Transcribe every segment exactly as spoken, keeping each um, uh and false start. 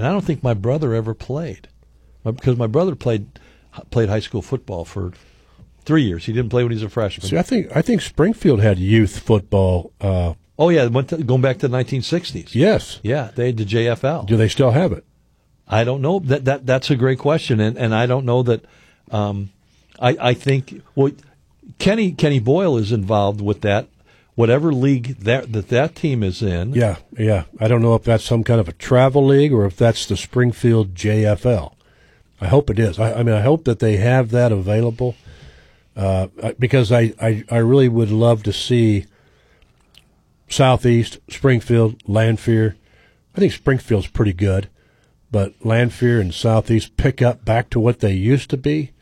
and I don't think my brother ever played, because my brother played played high school football for three years. He didn't play when he was a freshman. See, I think I think Springfield had youth football. Uh, oh yeah, went to, going back to the nineteen sixties. Yes. Yeah, they had the J F L. Do they still have it? I don't know. That that that's a great question, and and I don't know that. Um, I I think well, Kenny Kenny Boyle is involved with that. Whatever league that, that that team is in. Yeah, yeah. I don't know if that's some kind of a travel league or if that's the Springfield J F L. I hope it is. I, I mean, I hope that they have that available uh, because I, I, I really would love to see Southeast, Springfield, Lanphier. I think Springfield's pretty good, but Lanphier and Southeast pick up back to what they used to be.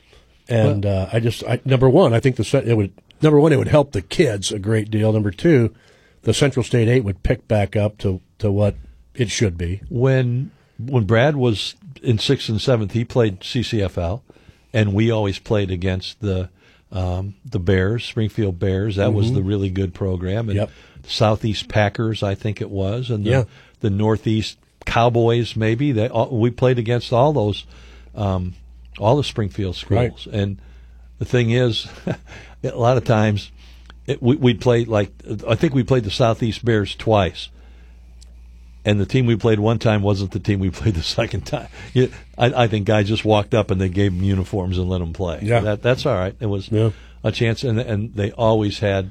And uh, I just, I, number one, I think the it would. Number one, it would help the kids a great deal. Number two, the Central State eight would pick back up to, to what it should be. When when Brad was in sixth and seventh, he played C C F L, and we always played against the um, the Bears, Springfield Bears. That mm-hmm. was the really good program. And yep. Southeast Packers, I think it was, and the, yeah. the Northeast Cowboys, maybe. They all, we played against all those, um, all the Springfield schools. Right. And the thing is, a lot of times, it, we, we'd play like I think we played the Southeast Bears twice, and the team we played one time wasn't the team we played the second time. You, I, I think guys just walked up and they gave them uniforms and let them play. Yeah, that, that's all right. It was yeah. a chance, and and they always had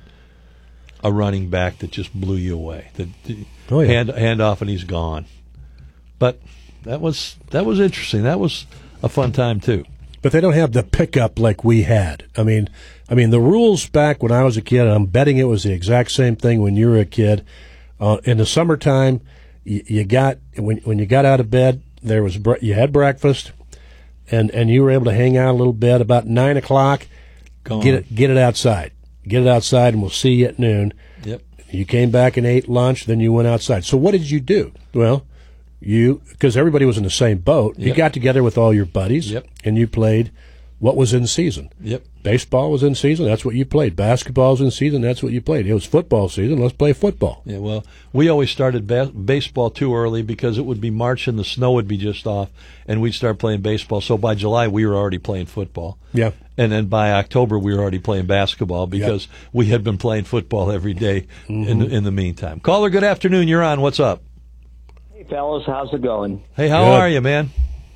a running back that just blew you away. The, the oh, yeah. hand hand off and he's gone. But that was that was interesting. That was a fun time too. But they don't have the pickup like we had. I mean, I mean the rules back when I was a kid, and I'm betting it was the exact same thing when you were a kid. Uh, in the summertime, you, you got when when you got out of bed, there was you had breakfast, and, and you were able to hang out a little bit. About nine o'clock, Gone. get it get it outside, get it outside, and we'll see you at noon. Yep. You came back and ate lunch, then you went outside. So what did you do? Well. You, because everybody was in the same boat, yep. you got together with all your buddies, yep. and you played what was in season. Yep. Baseball was in season, that's what you played. Basketball was in season, that's what you played. It was football season, let's play football. Yeah, well, we always started ba- baseball too early because it would be March and the snow would be just off, and we'd start playing baseball. So by July, we were already playing football. Yeah. And then by October, we were already playing basketball because yep. we had been playing football every day mm-hmm. in, the, in the meantime. Caller, good afternoon. You're on. What's up? Hey, fellas, how's it going? Hey, how Good. are you, man?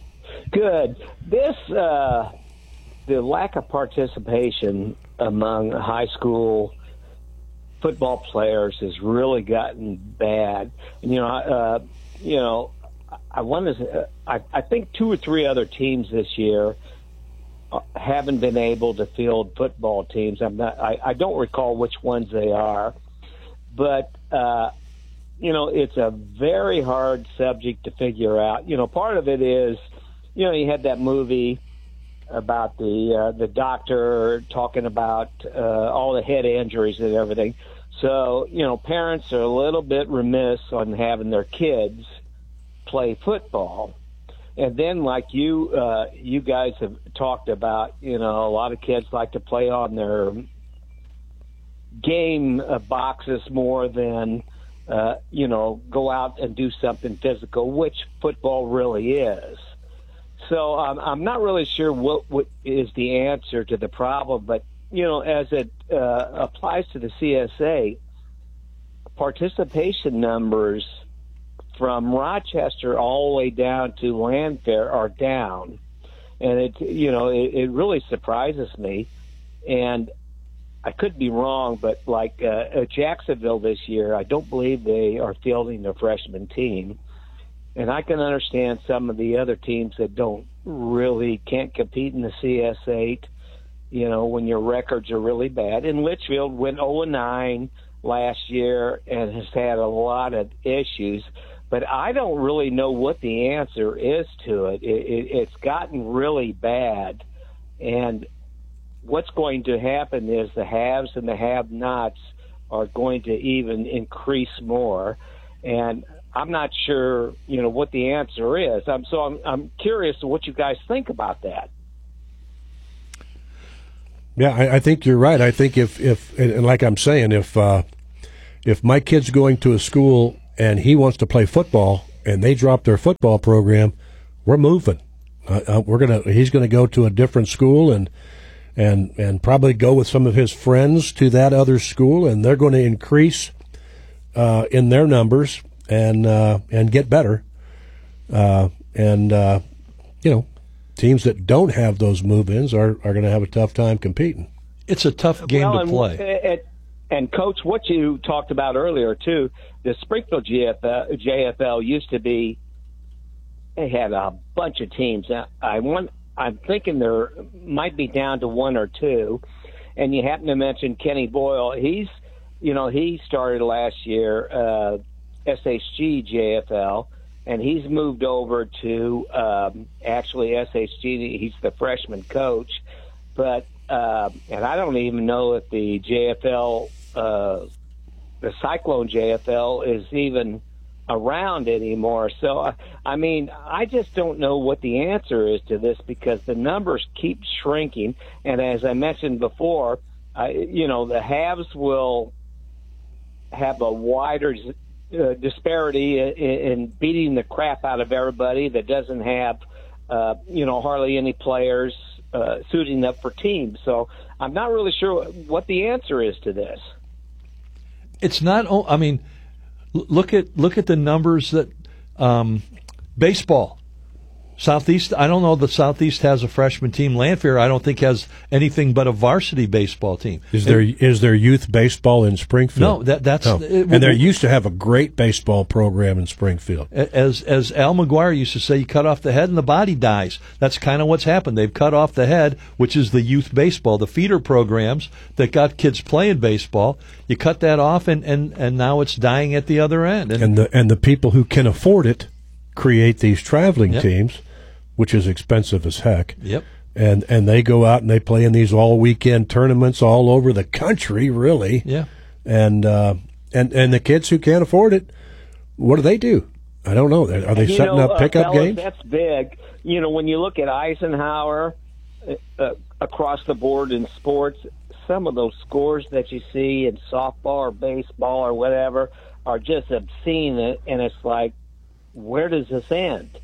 Good. This, uh, the lack of participation among high school football players has really gotten bad. And, you know, uh, you know, I wanted to, I, I think two or three other teams this year haven't been able to field football teams. I'm not, I, I don't recall which ones they are, but, uh, you know, it's a very hard subject to figure out. You know, part of it is, you know, you had that movie about the uh, the doctor talking about uh, all the head injuries and everything. So, you know, parents are a little bit remiss on having their kids play football. And then, like you, uh, you guys have talked about, you know, a lot of kids like to play on their game uh, boxes more than Uh, you know, go out and do something physical, which football really is. So um, I'm not really sure what, what is the answer to the problem, but, you know, as it uh, applies to the C S A, participation numbers from Rochester all the way down to Lanphier are down. And, it, you know, it, it really surprises me. And I could be wrong, but like uh, Jacksonville this year, I don't believe they are fielding their freshman team. And I can understand some of the other teams that don't really can't compete in the C S eight, you know, when your records are really bad. And Litchfield went oh and nine last year and has had a lot of issues. But I don't really know what the answer is to it. it, it it's gotten really bad. And what's going to happen is the haves and the have-nots are going to even increase more, and I'm not sure, you know, what the answer is. I'm, so I'm, I'm curious what you guys think about that. Yeah, I, I think you're right. I think if, if and like I'm saying, if uh, if my kid's going to a school and he wants to play football and they drop their football program, we're moving. Uh, uh, we're gonna. He's gonna go to a different school and and and probably go with some of his friends to that other school, and they're going to increase uh, in their numbers and uh, and get better. Uh, and uh, you know, teams that don't have those move-ins are are going to have a tough time competing. It's a tough game well, to and, play. And, and Coach, what you talked about earlier too, the Springfield G F L, J F L used to be. They had a bunch of teams. I want. I'm thinking there might be down to one or two. And you happen to mention Kenny Boyle. He's, you know, he started last year uh, S H G J F L, and he's moved over to um, actually S H G. He's the freshman coach, but uh, and I don't even know if the J F L, uh, the Cyclone J F L, is even around anymore. So, uh, I mean, I just don't know what the answer is to this because the numbers keep shrinking. And as I mentioned before, uh, you know, the haves will have a wider uh, disparity in, in beating the crap out of everybody that doesn't have, uh, you know, hardly any players uh, suiting up for teams. So I'm not really sure what the answer is to this. It's not, I mean, Look at look at the numbers that um, baseball, Southeast. I don't know that Southeast has a freshman team. Lanphier, I don't think has anything but a varsity baseball team. Is there it, is there youth baseball in Springfield? No, that that's no. It, and they used to have a great baseball program in Springfield. As as Al McGuire used to say, you cut off the head and the body dies. That's kind of what's happened. They've cut off the head, which is the youth baseball, the feeder programs that got kids playing baseball. You cut that off, and, and, and now it's dying at the other end. And, and the and the people who can afford it create these traveling yep. teams, which is expensive as heck. Yep. And and they go out and they play in these all weekend tournaments all over the country, really. Yeah. And uh, and and the kids who can't afford it, what do they do? I don't know. Are they you setting know, up pickup uh, fellas, games? That's big. You know, when you look at Eisenhower uh, across the board in sports, some of those scores that you see in softball or baseball or whatever are just obscene, and it's like, where does this end?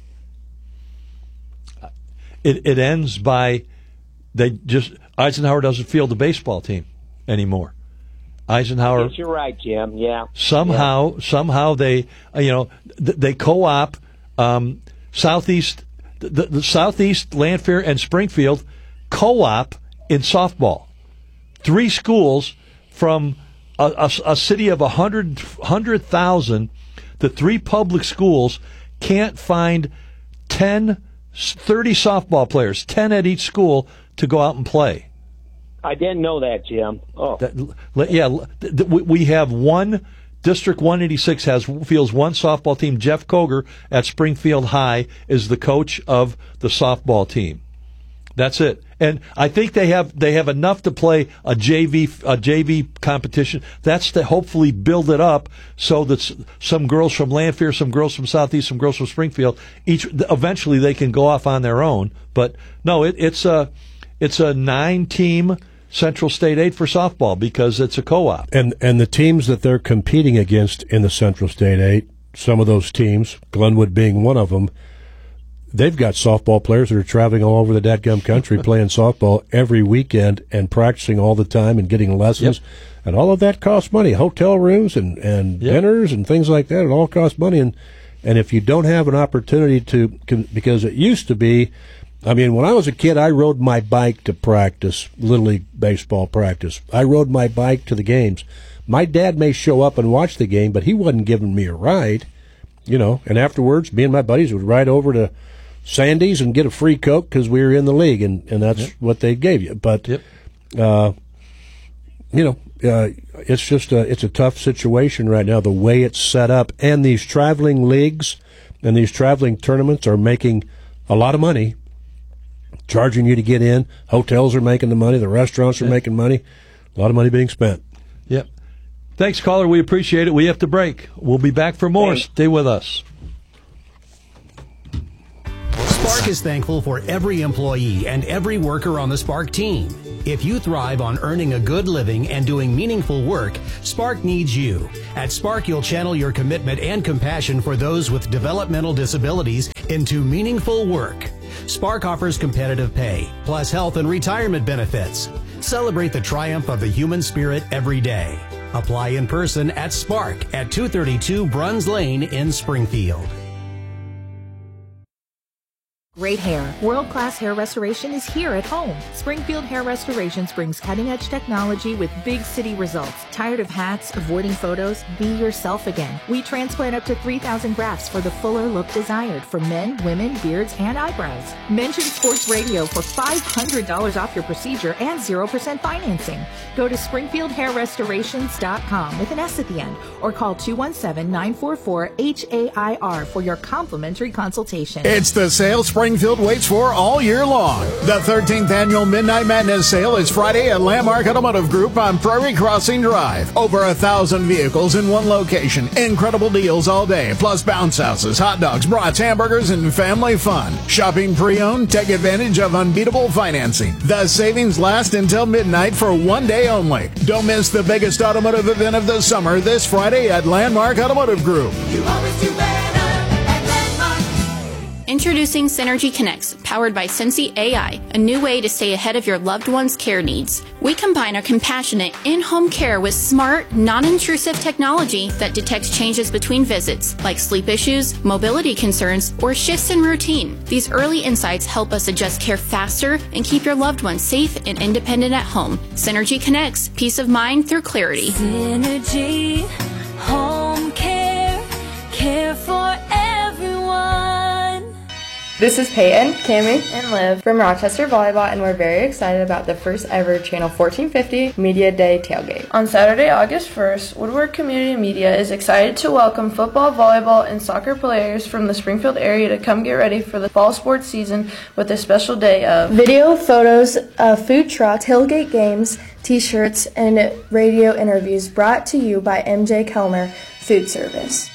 It it ends by they just Eisenhower doesn't field the baseball team anymore. Eisenhower. Yes, you're right, Jim. Yeah. Somehow, yeah. somehow they you know they co-op um, Southeast the, the Southeast Lanphier and Springfield co-op in softball. Three schools from a, a, a city of a hundred hundred thousand. The three public schools can't find ten. thirty softball players, ten at each school, to go out and play. I didn't know that, Jim. Oh, that, yeah. We have one District one eighty-six has fields one softball team. Jeff Koger at Springfield High is the coach of the softball team. That's it. And I think they have they have enough to play a J V a J V competition. That's to hopefully build it up so that some girls from Lanphier, some girls from Southeast, some girls from Springfield, each eventually they can go off on their own. But no, it, it's a it's a nine team Central State eight for softball because it's a co-op. And and the teams that they're competing against in the Central State eight, some of those teams, Glenwood being one of them, they've got softball players that are traveling all over the dadgum country playing softball every weekend and practicing all the time and getting lessons. Yep. And all of that costs money. Hotel rooms and, and yep. dinners and things like that, it all costs money. And, and if you don't have an opportunity to, because it used to be, I mean, when I was a kid, I rode my bike to practice, Little League baseball practice. I rode my bike to the games. My dad may show up and watch the game, but he wasn't giving me a ride, you know. And afterwards, me and my buddies would ride over to Sandy's and get a free Coke because we were in the league, and, and that's yep. what they gave you. But, yep. uh, you know, uh, it's just a, it's a tough situation right now, the way it's set up. And these traveling leagues and these traveling tournaments are making a lot of money, charging you to get in. Hotels are making the money. The restaurants are yep. making money. A lot of money being spent. Yep. Thanks, caller. We appreciate it. We have to break. We'll be back for more. Thanks. Stay with us. Spark is thankful for every employee and every worker on the Spark team. If you thrive on earning a good living and doing meaningful work, Spark needs you. At Spark, you'll channel your commitment and compassion for those with developmental disabilities into meaningful work. Spark offers competitive pay, plus health and retirement benefits. Celebrate the triumph of the human spirit every day. Apply in person at Spark at two thirty-two Bruns Lane in Springfield. Great hair. World-class hair restoration is here at home. Springfield Hair Restorations brings cutting-edge technology with big city results. Tired of hats, avoiding photos? Be yourself again. We transplant up to three thousand grafts for the fuller look desired for men, women, beards, and eyebrows. Mention Sports Radio for five hundred dollars off your procedure and zero percent financing. Go to springfield hair restorations dot com with an S at the end or call two one seven, nine four four, H A I R for your complimentary consultation. It's the sale Springfield waits for all year long. The thirteenth Annual Midnight Madness Sale is Friday at Landmark Automotive Group on Prairie Crossing Drive. Over a thousand vehicles in one location. Incredible deals all day, plus bounce houses, hot dogs, brats, hamburgers, and family fun. Shopping pre-owned, take advantage of unbeatable financing. The savings last until midnight for one day only. Don't miss the biggest automotive event of the summer this Friday at Landmark Automotive Group. You always do better. Introducing Synergy Connects, powered by Sensi A I, a new way to stay ahead of your loved one's care needs. We combine our compassionate in-home care with smart, non-intrusive technology that detects changes between visits, like sleep issues, mobility concerns, or shifts in routine. These early insights help us adjust care faster and keep your loved ones safe and independent at home. Synergy Connects, peace of mind through clarity. Synergy, home care, care for everyone. This is Peyton, Cammie, and Liv from Rochester Volleyball, and we're very excited about the first ever Channel fourteen fifty Media Day tailgate. On Saturday, August first, Woodward Community Media is excited to welcome football, volleyball, and soccer players from the Springfield area to come get ready for the fall sports season with a special day of video, photos, of food trucks, tailgate games, t-shirts, and radio interviews brought to you by M J Kellner Food Service.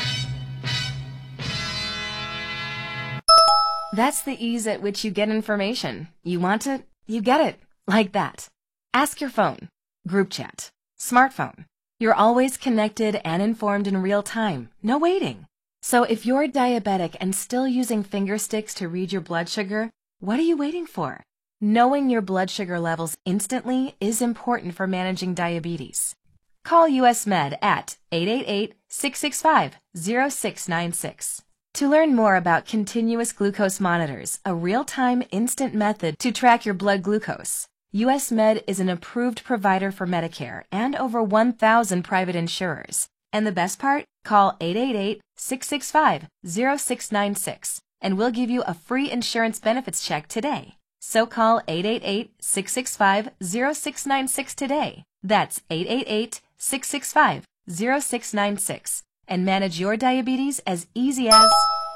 That's the ease at which you get information. You want it, you get it. Like that. Ask your phone. Group chat. Smartphone. You're always connected and informed in real time. No waiting. So if you're diabetic and still using finger sticks to read your blood sugar, what are you waiting for? Knowing your blood sugar levels instantly is important for managing diabetes. Call U S Med at eight eight eight, six six five, zero six nine six. To learn more about continuous glucose monitors, a real-time instant method to track your blood glucose, U S Med is an approved provider for Medicare and over one thousand private insurers. And the best part? Call eight eight eight, six six five, zero six nine six and we'll give you a free insurance benefits check today. So call eight eight eight, six six five, zero six nine six today. That's eight eight eight, six six five, zero six nine six. And manage your diabetes as easy as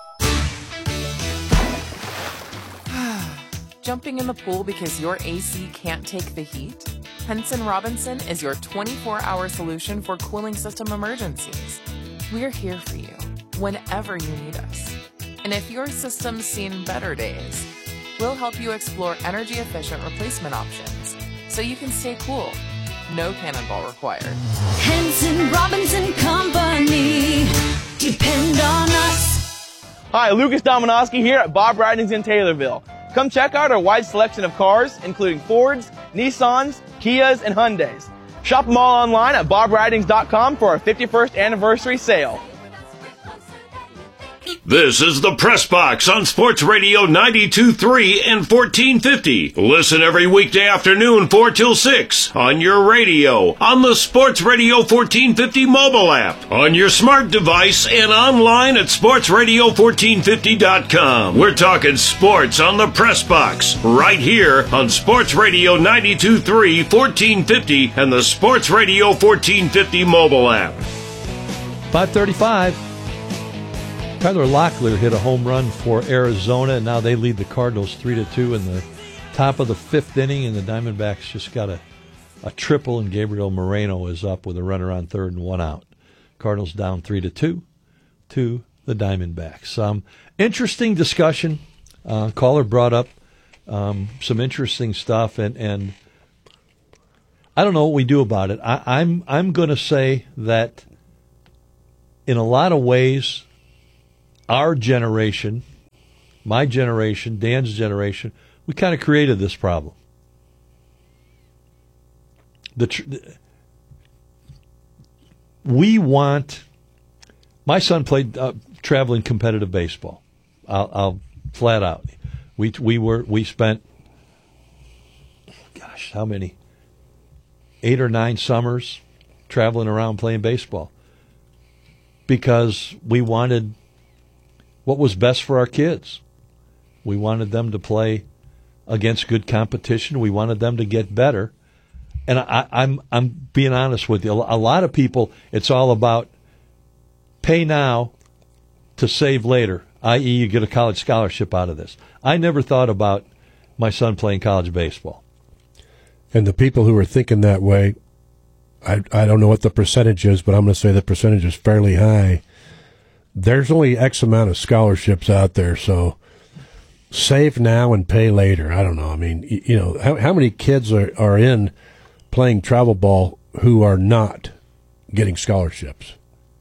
jumping in the pool because your A C can't take the heat? Henson Robinson is your twenty-four hour solution for cooling system emergencies. We're here for you whenever you need us. And if your system's seen better days, we'll help you explore energy-efficient replacement options so you can stay cool. No cannonball required. Henson Robinson Company. Depend on us. Hi, Lucas Dominowski here at Bob Ridings in Taylorville. Come check out our wide selection of cars, including Fords, Nissans, Kias, and Hyundais. Shop them all online at bob ridings dot com for our fifty-first anniversary sale. This is the Press Box on Sports Radio ninety-two point three and fourteen fifty. Listen every weekday afternoon four till six on your radio, on the Sports Radio fourteen fifty mobile app, on your smart device, and online at sports radio fourteen fifty dot com. We're talking sports on the Press Box right here on Sports Radio ninety-two point three, fourteen fifty, and the Sports Radio fourteen fifty mobile app. five thirty-five. Tyler Locklear hit a home run for Arizona, and now they lead the Cardinals three to two in the top of the fifth inning, and the Diamondbacks just got a, a triple, and Gabriel Moreno is up with a runner on third and one out. Cardinals down three to two to the Diamondbacks. Um, interesting discussion. Uh, caller brought up um, some interesting stuff, and, and I don't know what we do about it. I, I'm I'm going to say that in a lot of ways, our generation, my generation, Dan's generation, we kind of created this problem. The tr- we want. My son played uh, traveling competitive baseball. I'll, I'll flat out. We we were we spent. Gosh, how many? Eight or nine summers traveling around playing baseball because we wanted what was best for our kids. We wanted them to play against good competition. We wanted them to get better. And I, I'm I'm being honest with you. A lot of people, it's all about pay now to save later, that is you get a college scholarship out of this. I never thought about my son playing college baseball. And the people who are thinking that way, I I don't know what the percentage is, but I'm going to say the percentage is fairly high. There's only X amount of scholarships out there, so save now and pay later. I don't know. I mean, you know, how how many kids are, are in playing travel ball who are not getting scholarships?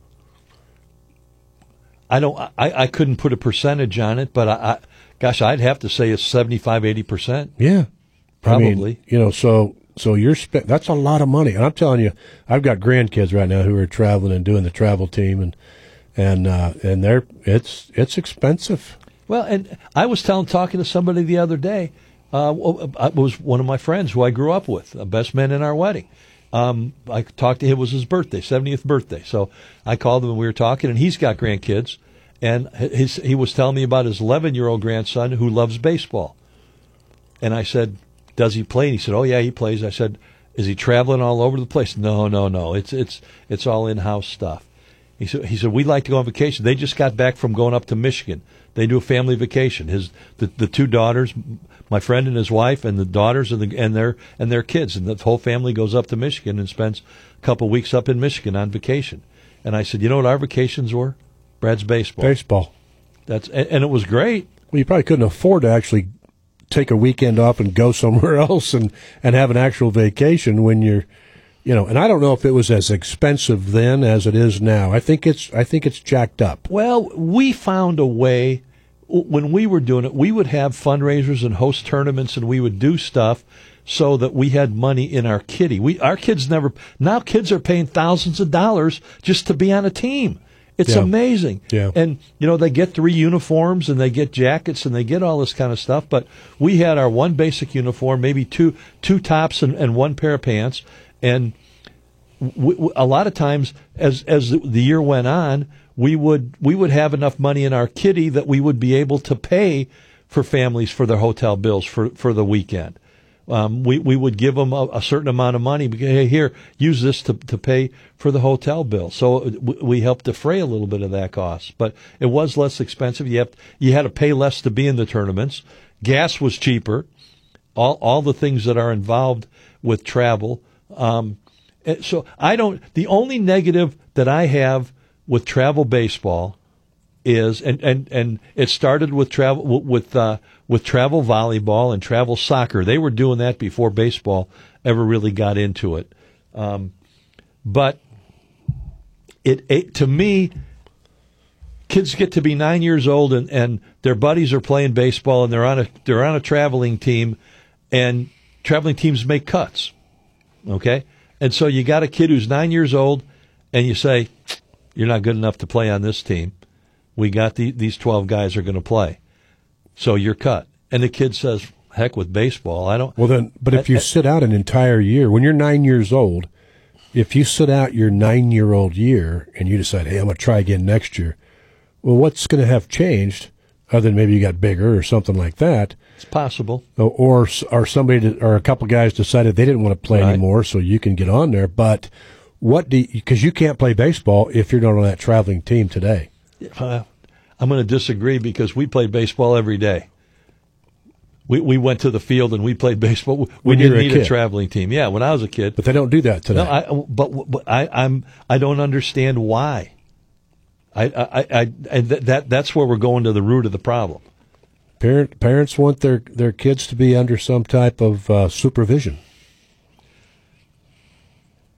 I don't. I, I couldn't put a percentage on it, but I, I gosh, I'd have to say it's seventy-five, eighty percent. Yeah. Probably. I mean, you know, so so you're spe- that's a lot of money. And I'm telling you, I've got grandkids right now who are traveling and doing the travel team, and and uh, and they're it's it's expensive. Well, and I was telling talking to somebody the other day. Uh, it was one of my friends who I grew up with, a best man in our wedding. Um, I talked to him. It was his birthday, seventieth birthday. So I called him and we were talking, and he's got grandkids, and his he was telling me about his eleven-year-old grandson who loves baseball. And I said, does he play? And he said, oh, yeah, he plays. I said, is he traveling all over the place? No, no, no. It's it's it's all in-house stuff. He said, he said, we'd like to go on vacation. They just got back from going up to Michigan. They do a family vacation. His the, the two daughters, my friend and his wife, and the daughters and, the, and their and their kids, and the whole family goes up to Michigan and spends a couple weeks up in Michigan on vacation. And I said, you know what our vacations were? Brad's baseball. Baseball. That's and, and it was great. Well, you probably couldn't afford to actually take a weekend off and go somewhere else and, and have an actual vacation when you're, you know, and I don't know if it was as expensive then as it is now. I think it's I think it's jacked up. Well, we found a way when we were doing it. We would have fundraisers and host tournaments, and we would do stuff so that we had money in our kitty. We our kids never now kids are paying thousands of dollars just to be on a team. It's yeah. amazing. Yeah. And, you know, they get three uniforms and they get jackets and they get all this kind of stuff. But we had our one basic uniform, maybe two two tops and, and one pair of pants. And we, we, a lot of times, as as the year went on, we would we would have enough money in our kitty that we would be able to pay for families for their hotel bills for, for the weekend. Um, we, we would give them a, a certain amount of money. Because, hey, here, use this to, to pay for the hotel bill. So we, we helped defray a little bit of that cost. But it was less expensive. You have, you had to pay less to be in the tournaments. Gas was cheaper. All all the things that are involved with travel. Um, so I don't. The only negative that I have with travel baseball is, and and, and it started with travel with. Uh, with travel volleyball and travel soccer. They were doing that before baseball ever really got into it. Um, but it, it to me, kids get to be nine years old and, and their buddies are playing baseball and they're on a they're on a traveling team, and traveling teams make cuts. Okay? And so you got a kid who's nine years old and you say, you're not good enough to play on this team. We got the, these twelve guys are going to play. So you're cut. And the kid says, heck with baseball. I don't. Well, then, but if you I, sit out an entire year, when you're nine years old, if you sit out your nine-year-old year and you decide, hey, I'm going to try again next year, well, what's going to have changed other than maybe you got bigger or something like that? It's possible. Or, or, or somebody, or a couple guys decided they didn't want to play right. anymore, so you can get on there. But what do you, because you can't play baseball if you're not on that traveling team today. Uh, I'm going to disagree because we played baseball every day. We we went to the field and we played baseball. We when didn't need a, a traveling team. Yeah, when I was a kid. But they don't do that today. No, I, but, but I I'm I don't understand why. I I, I and th- that that's where we're going to the root of the problem. Parent parents want their, their kids to be under some type of uh, supervision.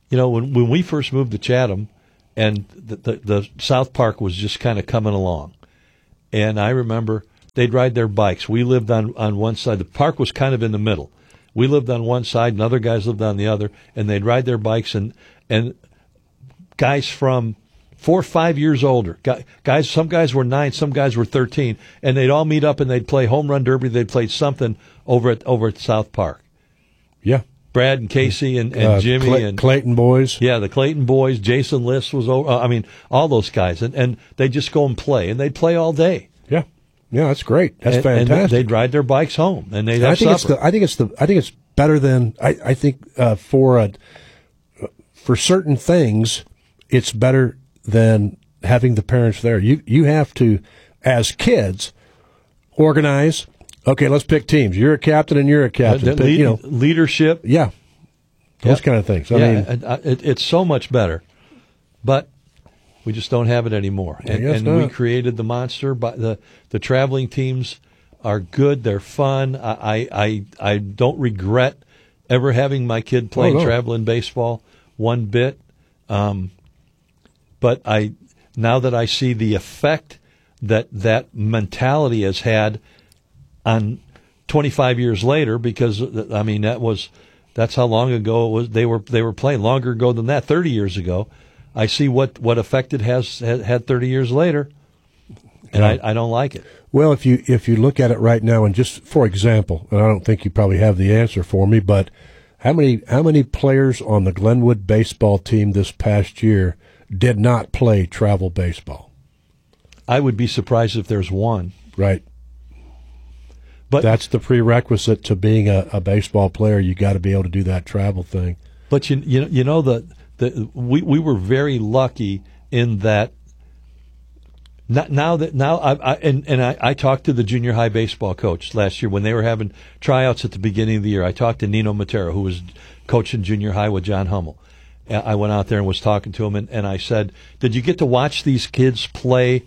you know, when when we first moved to Chatham, and the the, the South Park was just kind of coming along, and I remember they'd ride their bikes. We lived on on one side. The park was kind of in the middle. We lived on one side, and other guys lived on the other, and they'd ride their bikes, and and guys from four or five years older, guys, some guys were nine, some guys were thirteen, and they'd all meet up and they'd play home run derby. They'd play something over at over at South Park. Yeah, Brad and Casey and, and uh, Jimmy Clay, and Clayton boys. Yeah, the Clayton boys. Jason List was over. Uh, I mean, all those guys, and and they'd just go and play, and they'd play all day. Yeah, yeah, that's great. That's and, fantastic. And they'd ride their bikes home, and they'd have I think supper. it's the. I think it's the. I think it's better than. I, I think uh, for a, for certain things, it's better than having the parents there. You you have to, as kids, organize. Okay, let's pick teams. You're a captain and you're a captain. Uh, Pick, lead, you know, leadership. Yeah, those Yep. kind of things. I yeah, mean, and, uh, it, it's so much better, but we just don't have it anymore. I And, guess and we not. created the monster. But the the traveling teams are good. They're fun. I I I, I don't regret ever having my kid playing Oh, no. traveling baseball one bit. Um, but I now that I see the effect that that mentality has had on twenty-five years later, because I mean that was that's how long ago it was they were they were playing longer ago than that, thirty years ago. I see what, what effect it has had, had thirty years later, and Yeah. I, I don't like it. well, if you if you look at it right now, and just for example, and I don't think you probably have the answer for me, but how many how many players on the Glenwood baseball team this past year did not play travel baseball? I would be surprised if there's one. Right. But that's the prerequisite to being a, a baseball player. You got to be able to do that travel thing. But you you know you know the the we, we were very lucky in that. Not, now that now I, I and and I, I talked to the junior high baseball coach last year when they were having tryouts at the beginning of the year. I talked to Nino Matera, who was coaching junior high with John Hummel. I went out there and was talking to him, and, and I said, "Did you get to watch these kids play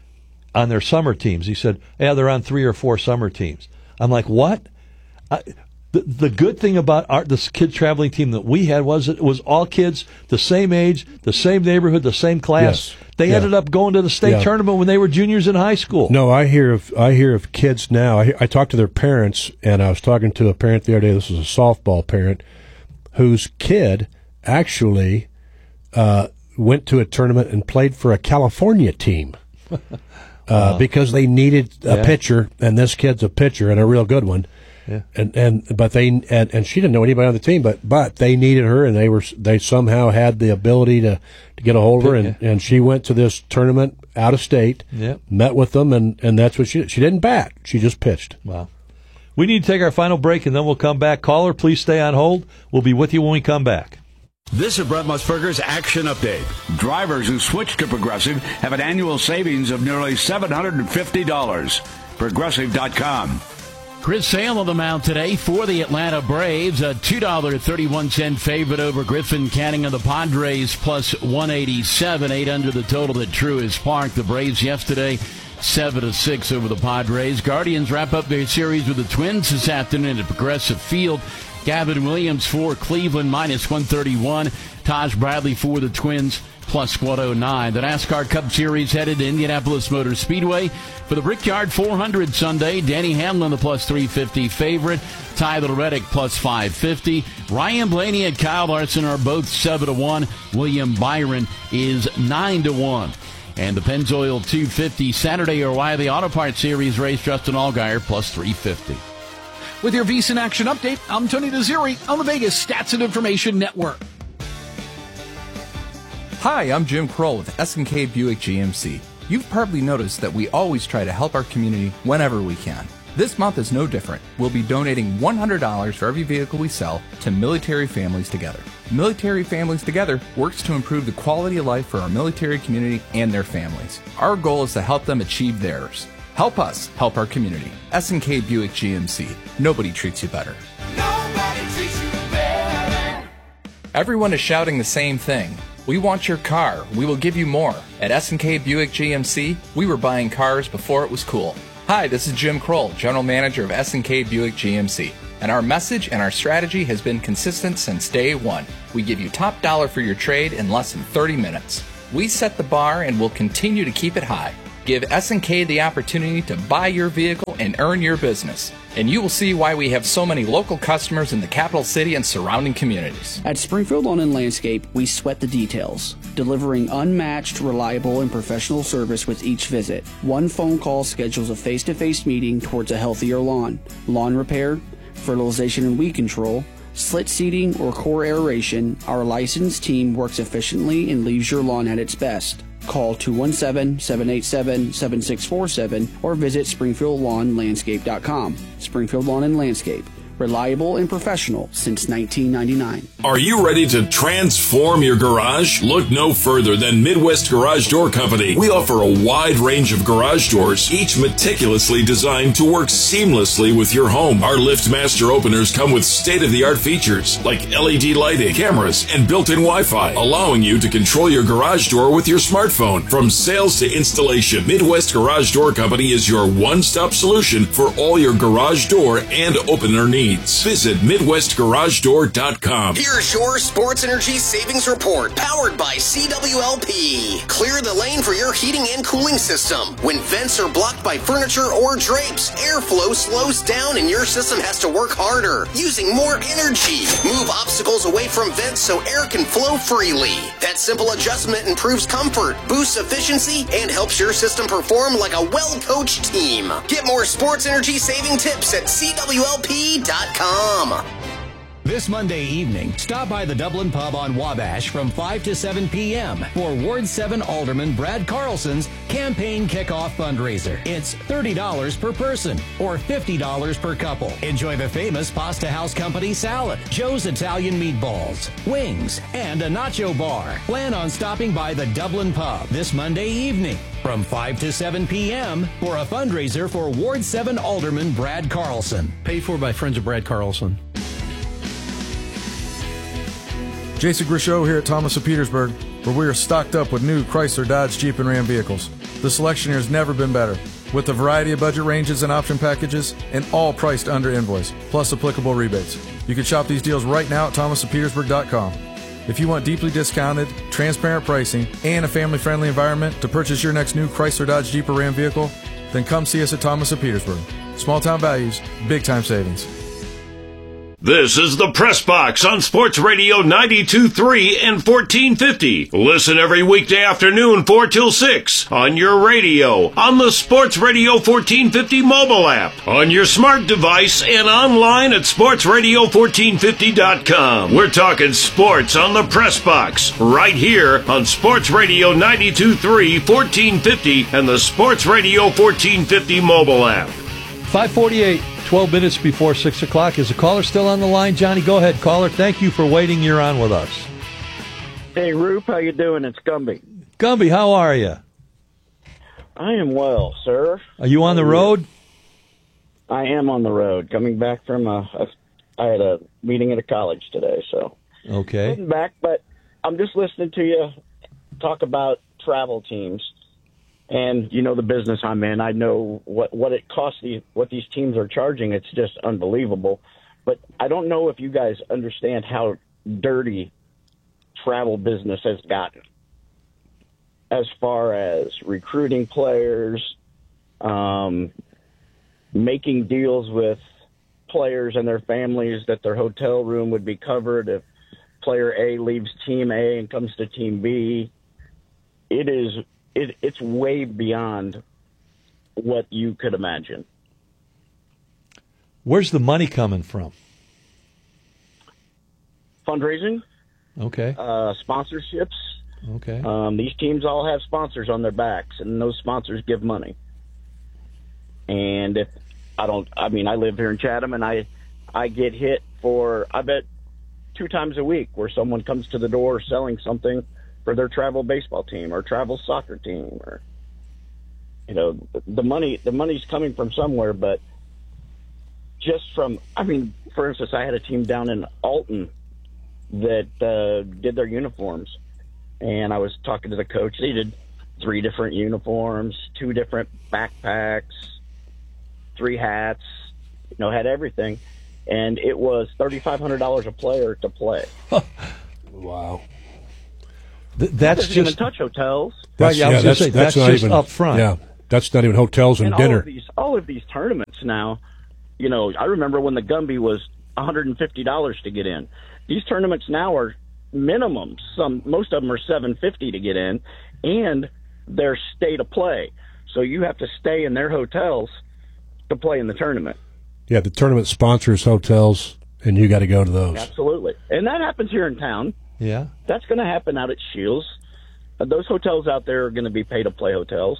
on their summer teams?" He said, "Yeah, they're on three or four summer teams." I'm like, "What?" I, the the good thing about our this kid traveling team that we had was it was all kids the same age, the same neighborhood, the same class. Yes. They Yeah. ended up going to the state Yeah. tournament when they were juniors in high school. No, I hear of I hear of kids now. I, I talked to their parents, and I was talking to a parent the other day. This was a softball parent whose kid actually uh, went to a tournament and played for a California team uh, Wow. because they needed a Yeah. pitcher, and this kid's a pitcher and a real good one. Yeah. And and but they and, and she didn't know anybody on the team, but but they needed her, and they were they somehow had the ability to, to get a hold of her, and, Yeah. and she went to this tournament out of state, Yep. met with them, and, and that's what she did. She didn't bat; she just pitched. Wow. We need to take our final break, and then we'll come back. Caller, please stay on hold. We'll be with you when we come back. This is Brett Musburger's Action Update. Drivers who switch to Progressive have an annual savings of nearly seven hundred fifty dollars. Progressive dot com. Chris Sale on the mound today for the Atlanta Braves. A two dollars and thirty-one cents favorite over Griffin Canning of the Padres, plus one eighty-seven, eight under the total at Truist Park. The Braves yesterday, seven to six over the Padres. Guardians wrap up their series with the Twins this afternoon at Progressive Field. Gavin Williams for Cleveland, minus one thirty-one. Taj Bradley for the Twins, plus one oh nine. The NASCAR Cup Series headed to Indianapolis Motor Speedway for the Brickyard four hundred Sunday. Danny Hamlin, the plus three fifty favorite. Tyler Reddick, plus five fifty. Ryan Blaney and Kyle Larson are both seven to one. William Byron is nine to one. And the Pennzoil two fifty Saturday O'Reilly Auto Parts Series race, Justin Allgaier, plus three fifty. With your VSiN Action Update, I'm Tony DeZeri on the Vegas Stats and Information Network. Hi, I'm Jim Kroll with S and K Buick G M C. You've probably noticed that we always try to help our community whenever we can. This month is no different. We'll be donating one hundred dollars for every vehicle we sell to Military Families Together. Military Families Together works to improve the quality of life for our military community and their families. Our goal is to help them achieve theirs. Help us help our community. S and K Buick G M C. Nobody treats you better. Nobody treats you better. Everyone is shouting the same thing. We want your car. We will give you more. At S and K Buick G M C, we were buying cars before it was cool. Hi, this is Jim Kroll, General Manager of S and K Buick G M C. And our message and our strategy has been consistent since day one. We give you top dollar for your trade in less than thirty minutes. We set the bar and will continue to keep it high. Give S and K the opportunity to buy your vehicle and earn your business. And you will see why we have so many local customers in the capital city and surrounding communities. At Springfield Lawn and Landscape, we sweat the details, delivering unmatched, reliable, and professional service with each visit. One phone call schedules a face-to-face meeting towards a healthier lawn. Lawn repair, fertilization and weed control, slit seeding, or core aeration, our licensed team works efficiently and leaves your lawn at its best. Call two one seven, seven eight seven, seven six four seven or visit springfield lawn landscape dot com. Springfield Lawn and Landscape. Reliable and professional since nineteen ninety-nine. Are you ready to transform your garage? Look no further than Midwest Garage Door Company. We offer a wide range of garage doors, each meticulously designed to work seamlessly with your home. Our LiftMaster openers come with state-of-the-art features like L E D lighting, cameras, and built-in Wi-Fi, allowing you to control your garage door with your smartphone. From sales to installation, Midwest Garage Door Company is your one-stop solution for all your garage door and opener needs. Visit midwest garage door dot com. Here's your Sports Energy Savings Report, powered by C W L P. Clear the lane for your heating and cooling system. When vents are blocked by furniture or drapes, airflow slows down and your system has to work harder, using more energy. Move obstacles away from vents so air can flow freely. That simple adjustment improves comfort, boosts efficiency, and helps your system perform like a well-coached team. Get more sports energy saving tips at C W L P dot com. This Monday evening, stop by the Dublin Pub on Wabash from five to seven p.m. for Ward seven Alderman Brad Carlson's campaign kickoff fundraiser. It's thirty dollars per person or fifty dollars per couple. Enjoy the famous Pasta House Company salad, Joe's Italian meatballs, wings, and a nacho bar. Plan on stopping by the Dublin Pub this Monday evening from five to seven p.m. for a fundraiser for Ward seven Alderman Brad Carlson. Paid for by Friends of Brad Carlson. Jason Grishow here at Thomas of Petersburg, where we are stocked up with new Chrysler, Dodge, Jeep, and Ram vehicles. The selection here has never been better, with a variety of budget ranges and option packages, and all priced under invoice, plus applicable rebates. You can shop these deals right now at thomas of petersburg dot com. If you want deeply discounted, transparent pricing, and a family-friendly environment to purchase your next new Chrysler, Dodge, Jeep, or Ram vehicle, then come see us at Thomas of Petersburg. Small-town values, big-time savings. This is the Press Box on Sports Radio ninety-two point three and fourteen fifty. Listen every weekday afternoon four till six on your radio, on the Sports Radio fourteen fifty mobile app, on your smart device, and online at sports radio fourteen fifty dot com. We're talking sports on the Press Box right here on Sports Radio ninety-two point three, fourteen fifty, and the Sports Radio fourteen fifty mobile app. five forty-eight. twelve minutes before six o'clock. Is the caller still on the line? Johnny, go ahead, caller. Thank you for waiting. You're on with us. Hey, Roop, how you doing? It's Gumby. Gumby, how are you? I am well, sir. Are you on the road? I am on the road. Coming back from a, a I had a meeting at a college today, so. Okay. Heading back, but I'm just listening to you talk about travel teams. And you know the business I'm in. I know what, what it costs, the, what these teams are charging. It's just unbelievable. But I don't know if you guys understand how dirty travel business has gotten as far as recruiting players, um, making deals with players and their families that their hotel room would be covered if player A leaves Team A and comes to Team B. It is... It, it's way beyond what you could imagine. Where's the money coming from? Fundraising. Okay. Uh, sponsorships. Okay. Um, these teams all have sponsors on their backs, and those sponsors give money. And if I don't, I mean, I live here in Chatham, and I, I get hit for, I bet, two times a week where someone comes to the door selling something for their travel baseball team or travel soccer team, or, you know, the money, the money's coming from somewhere, but just from, I mean, for instance, I had a team down in Alton that uh, did their uniforms, and I was talking to the coach. They did three different uniforms, two different backpacks, three hats, you know, had everything, and it was thirty-five hundred dollars a player to play. Wow. Th- that's doesn't just even touch hotels. Right, yeah, I was that's, gonna say, that's not just even, up front. Yeah, that's not even hotels and, And dinner. all of these, all of these tournaments now, you know, I remember when the Gumby was one hundred fifty dollars to get in. These tournaments now are minimum. Some, most of them are seven hundred fifty dollars to get in, and they're stay to play. So you have to stay in their hotels to play in the tournament. Yeah, the tournament sponsors hotels, and you got to go to those. Absolutely. And that happens here in town. Yeah. That's going to happen out at Shields. Uh, those hotels out there are going to be pay-to-play hotels.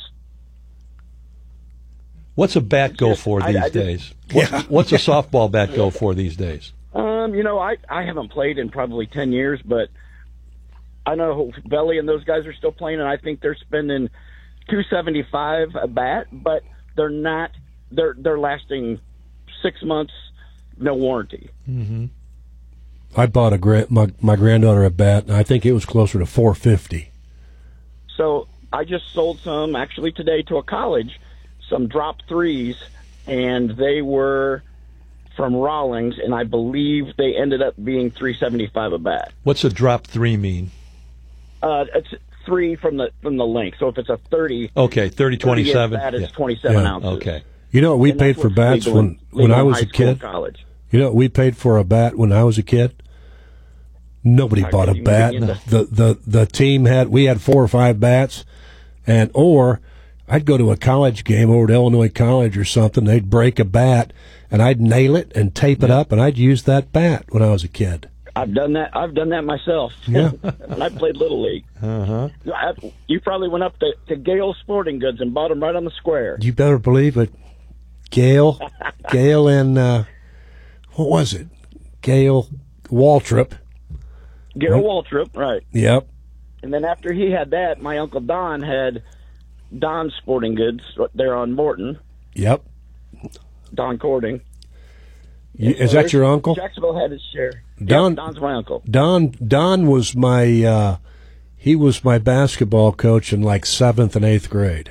What's a bat go for I- these I just- days? What's, what's a softball bat go for these days? Um, you know, I, I haven't played in probably ten years, but I know Belly and those guys are still playing, and I think they're spending two seventy-five a bat, but they're not. They're they're lasting six months, no warranty. Mm-hmm. I bought a gra- my my granddaughter a bat, and I think it was closer to four fifty. So I just sold some actually today to a college, some drop threes, and they were from Rawlings, and I believe they ended up being three seventy-five a bat. What's a drop three mean? Uh, it's three from the from the length. So if it's a thirty, Okay, thirty twenty-seven. that is Yeah. twenty-seven Yeah. ounces. Okay. You know what we And paid that's for what's bats legal in- when when legal I in was high a school and kid? college. You know what we paid for a bat when I was a kid? Nobody I bought a couldn't even bat. begin to- The, the the team had we had four or five bats, and or I'd go to a college game over at Illinois College or something. They'd break a bat, and I'd nail it and tape it up, and I'd use that bat when I was a kid. I've done that. I've done that myself. Yeah. When I played Little League. Uh-huh. I, you probably went up to, to Gale Sporting Goods and bought them right on the square. You better believe it. Gail, Gail, and uh, what was it? Gail Waltrip. Gale Right. Waltrip, right. Yep. And then after he had that, my Uncle Don had Don Sporting Goods there on Morton, Yep. Don Cording. You, And so is that there's- your uncle? Jacksonville had his share. Don- Yep, Don's my uncle. Don Don was my uh, he was my basketball coach in like seventh and eighth grade.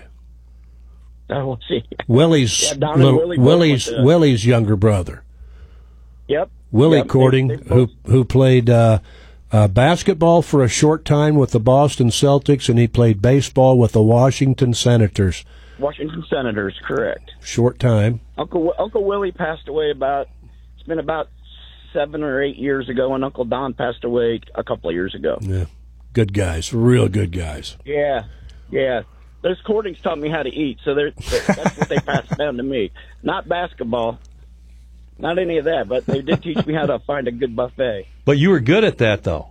Oh, see. Willie's Yeah, Don and little- Willie both Willie's went to- Willie's younger brother. Yep. Willie Yep, they- Cording, they both- who who played uh, uh, basketball for a short time with the Boston Celtics, and he played baseball with the Washington Senators. Washington Senators, correct. Short time. Uncle Uncle Willie passed away about, it's been about seven or eight years ago, and Uncle Don passed away a couple of years ago. Yeah, good guys, real good guys. Yeah, yeah. Those Cordings taught me how to eat, so they're, that's what they passed down to me. Not basketball, not any of that, but they did teach me how to find a good buffet. But you were good at that, though.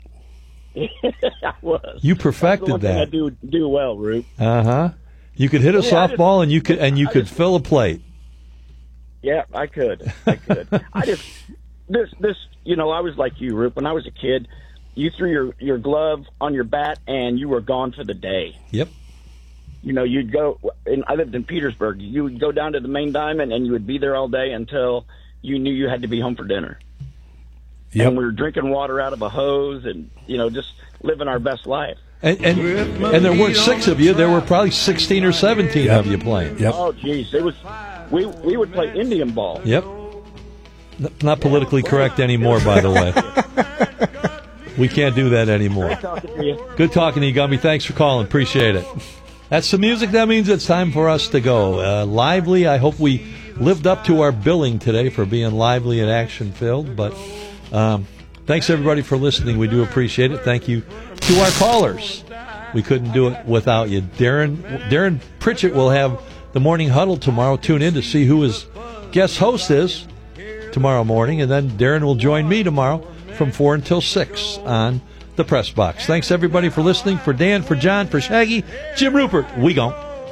I was. You That's perfected the one thing I that. do do well, Rube. Uh huh. You could hit a Yeah, I just- softball, and you could and you could fill a plate. Yeah, I could. I could. I just this this you know I was like you, Rube. When I was a kid, you threw your your glove on your bat and you were gone for the day. Yep. You know, you'd go. And I lived in Petersburg. You would go down to the main diamond and you would be there all day until you knew you had to be home for dinner. Yep. And we were drinking water out of a hose and you know just living our best life. And and, and there weren't six of you. There were probably sixteen or seventeen Yep. of you playing. Yep. Oh, geez, it was. We we would play Indian ball. Yep. N- Not politically correct anymore, by the way. We can't do that anymore. Great talking to you. Good talking to you, Gumby. Thanks for calling. Appreciate it. That's the music. That means it's time for us to go. Uh, lively. I hope we lived up to our billing today for being lively and action-filled. But um, thanks, everybody, for listening. We do appreciate it. Thank you to our callers. We couldn't do it without you. Darren, Darren Pritchett will have the Morning Huddle tomorrow. Tune in to see who his guest host is tomorrow morning. And then Darren will join me tomorrow from four until six on the Press Box. Thanks, everybody, for listening. For Dan, for John, for Shaggy, Jim Rupert, we gone.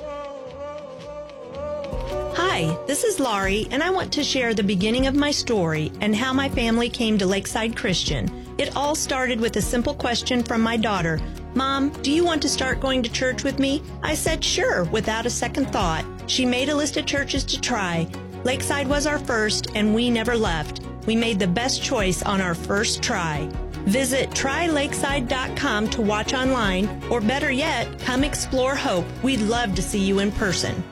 Hi, this is Laurie, and I want to share the beginning of my story and how my family came to Lakeside Christian. It all started with a simple question from my daughter. Mom, do you want to start going to church with me? I said sure, without a second thought. She made a list of churches to try. Lakeside was our first, and we never left. We made the best choice on our first try. Visit try lakeside dot com to watch online, or better yet, come explore Hope. We'd love to see you in person.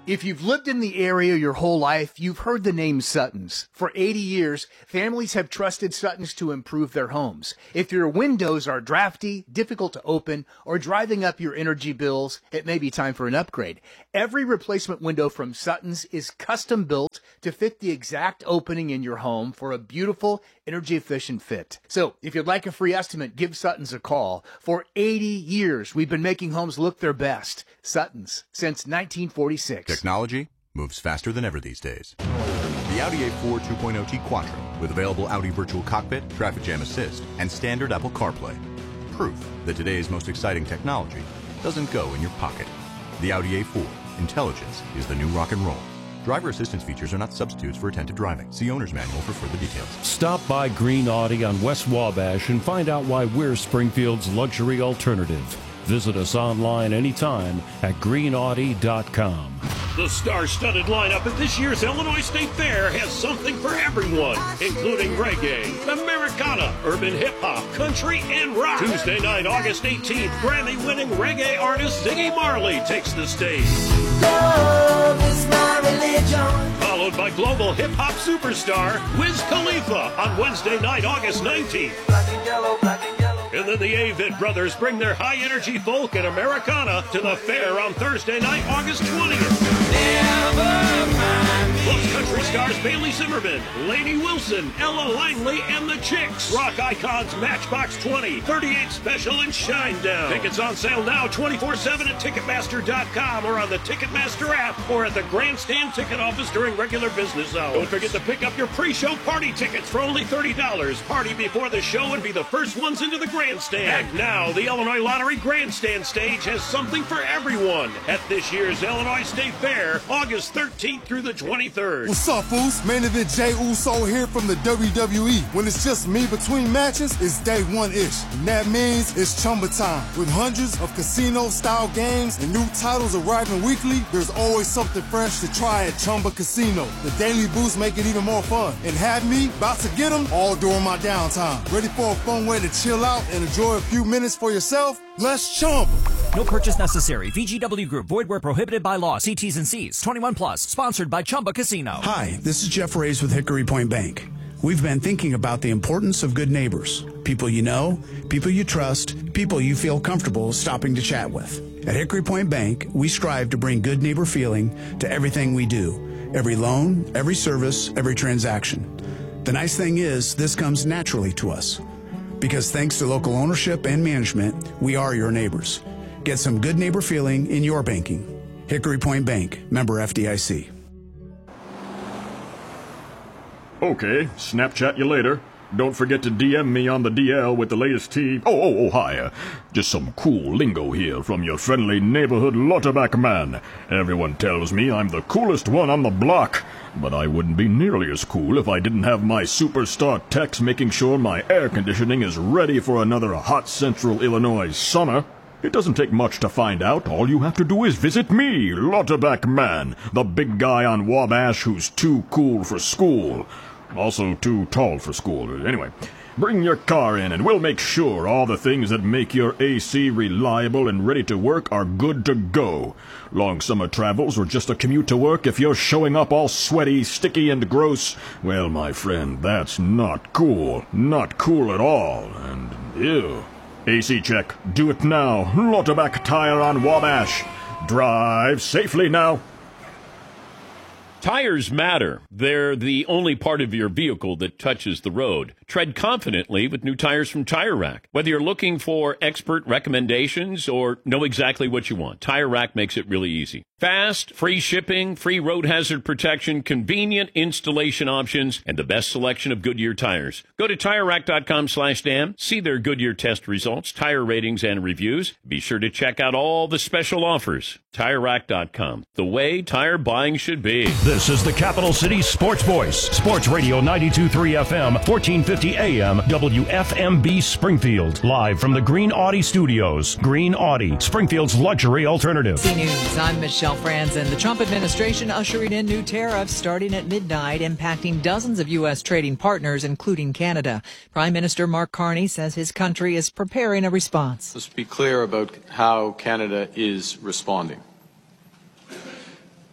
If you've lived in the area your whole life, you've heard the name Suttons. For eighty years, families have trusted Suttons to improve their homes. If your windows are drafty, difficult to open, or driving up your energy bills, it may be time for an upgrade. Every replacement window from Suttons is custom built to fit the exact opening in your home for a beautiful, energy-efficient fit. So, if you'd like a free estimate, give Suttons a call. For eighty years, we've been making homes look their best. Suttons, since nineteen forty-six. Technology moves faster than ever these days. The Audi A four two point oh T Quattro with available Audi Virtual Cockpit, Traffic Jam Assist, and standard Apple CarPlay. Proof that today's most exciting technology doesn't go in your pocket. The Audi A four. Intelligence is the new rock and roll. Driver assistance features are not substitutes for attentive driving. See owner's manual for further details. Stop by Green Audi on West Wabash and find out why we're Springfield's luxury alternative. Visit us online anytime at green audi dot com. The star-studded lineup at this year's Illinois State Fair has something for everyone, including reggae, Americana, urban hip-hop, country, and rock. Tuesday night, August eighteenth, Grammy-winning reggae artist Ziggy Marley takes the stage. Love is my religion. Followed by global hip-hop superstar Wiz Khalifa on Wednesday night, August nineteenth. Black and yellow, black and yellow. And then the Avett Brothers bring their high-energy folk and Americana to the fair on Thursday night, August twentieth. Plus country stars Bailey Zimmerman, Lainey Wilson, Ella Langley, and the Chicks. Rock icons Matchbox twenty, thirty-eight Special, and Shinedown. Tickets on sale now twenty-four seven at Ticketmaster dot com or on the Ticketmaster app or at the Grandstand ticket office during regular business hours. Don't forget to pick up your pre-show party tickets for only thirty dollars. Party before the show and be the first ones into the Grandstand. And now, the Illinois Lottery Grandstand stage has something for everyone at this year's Illinois State Fair, August thirteenth through the twenty-third. What's up, fools? Main event Jey Uso here from the W W E. When it's just me between matches, it's day one-ish. And that means it's Chumba time. With hundreds of casino-style games and new titles arriving weekly, there's always something fresh to try at Chumba Casino. The daily boosts make it even more fun. And have me about to get them all during my downtime. Ready for a fun way to chill out and enjoy a few minutes for yourself? Let's Chumba. No purchase necessary. V G W Group. Void where prohibited by law. See T's and C's. twenty-one plus. Sponsored by Chumba Casino. Hi, this is Jeff Reyes with Hickory Point Bank. We've been thinking about the importance of good neighbors. People you know, people you trust, people you feel comfortable stopping to chat with. At Hickory Point Bank, we strive to bring good neighbor feeling to everything we do. Every loan, every service, every transaction. The nice thing is, this comes naturally to us. Because thanks to local ownership and management, we are your neighbors. Get some good neighbor feeling in your banking. Hickory Point Bank, member F D I C. Okay, Snapchat you later. Don't forget to D M me on the D L with the latest tea. Oh, oh, oh, hi. Uh, just some cool lingo here from your friendly neighborhood Lauterbach man. Everyone tells me I'm the coolest one on the block, but I wouldn't be nearly as cool if I didn't have my superstar techs making sure my air conditioning is ready for another hot central Illinois summer. It doesn't take much to find out. All you have to do is visit me, Lauterbach man, the big guy on Wabash who's too cool for school. Also too tall for school. Anyway, bring your car in and we'll make sure all the things that make your A C reliable and ready to work are good to go. Long summer travels or just a commute to work, if you're showing up all sweaty, sticky, and gross, well, my friend, that's not cool. Not cool at all. And ew. A C check. Do it now. Lauterbach Tire on Wabash. Drive safely now. Tires matter. They're the only part of your vehicle that touches the road. Tread confidently with new tires from Tire Rack. Whether you're looking for expert recommendations or know exactly what you want, Tire Rack makes it really easy. Fast, free shipping, free road hazard protection, convenient installation options, and the best selection of Goodyear tires. Go to Tire Rack dot com slash Dan, see their Goodyear test results, tire ratings, and reviews. Be sure to check out all the special offers. Tire Rack dot com, the way tire buying should be. This is the Capital City Sports Voice, Sports Radio ninety-two point three F M, fourteen fifty A M, W F M B Springfield. Live from the Green Audi Studios. Green Audi, Springfield's luxury alternative. C News, I'm Michelle Franzen. The Trump administration ushering in new tariffs starting at midnight, impacting dozens of U S trading partners, including Canada. Prime Minister Mark Carney says his country is preparing a response. Let's be clear about how Canada is responding.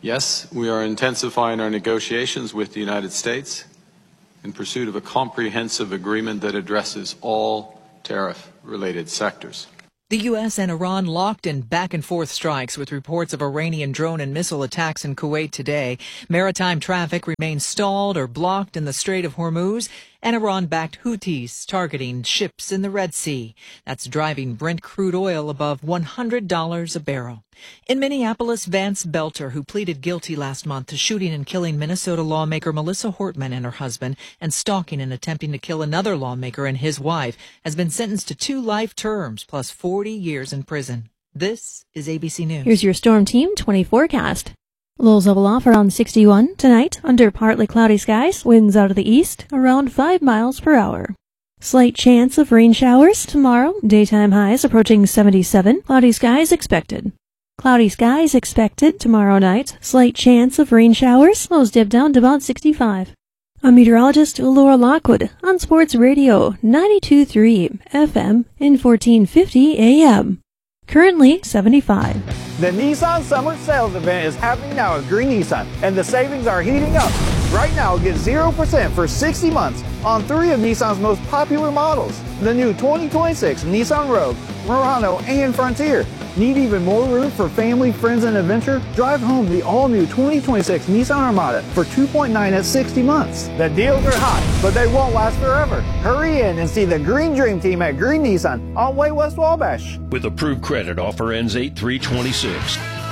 Yes, we are intensifying our negotiations with the United States in pursuit of a comprehensive agreement that addresses all tariff-related sectors. The U S and Iran locked in back-and-forth strikes with reports of Iranian drone and missile attacks in Kuwait today. Maritime traffic remains stalled or blocked in the Strait of Hormuz, and Iran-backed Houthis targeting ships in the Red Sea. That's driving Brent crude oil above one hundred dollars a barrel. In Minneapolis, Vance Belter, who pleaded guilty last month to shooting and killing Minnesota lawmaker Melissa Hortman and her husband and stalking and attempting to kill another lawmaker and his wife, has been sentenced to two life terms plus forty years in prison. This is A B C News. Here's your Storm Team twenty forecast. Lows level off around sixty-one tonight under partly cloudy skies. Winds out of the east around five miles per hour. Slight chance of rain showers tomorrow. Daytime highs approaching seventy-seven. Cloudy skies expected. Cloudy skies expected tomorrow night. Slight chance of rain showers. Lows dip down to about sixty-five. I'm meteorologist Laura Lockwood on Sports Radio ninety-two point three F M and fourteen fifty A M. Currently seventy-five. The Nissan Summer Sales Event is happening now at Green Nissan, and the savings are heating up. Right now, get zero percent for sixty months on three of Nissan's most popular models. The new twenty twenty-six Nissan Rogue, Murano, and Frontier. Need even more room for family, friends, and adventure? Drive home the all-new twenty twenty-six Nissan Armada for two point nine at sixty months. The deals are hot, but they won't last forever. Hurry in and see the Green Dream Team at Green Nissan on Way West Wabash. With approved credit, offer ends eight three twenty-six.